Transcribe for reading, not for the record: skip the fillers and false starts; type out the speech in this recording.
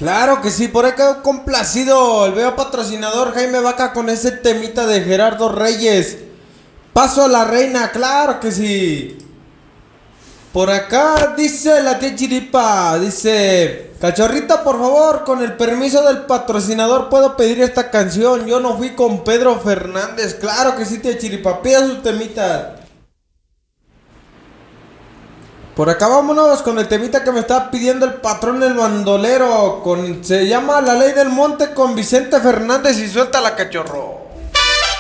Claro que sí, por ahí quedó complacido el veo patrocinador Jaime Vaca con ese temita de Gerardo Reyes. Paso a la reina, claro que sí. Por acá dice la tía Chiripa, dice, cachorrita por favor, con el permiso del patrocinador puedo pedir esta canción. Yo no fui con Pedro Fernández, claro que sí tía Chiripa, pida su temita. Por acá vámonos con el temita que me está pidiendo el patrón el bandolero. Se llama La Ley del Monte con Vicente Fernández y suelta la cachorro.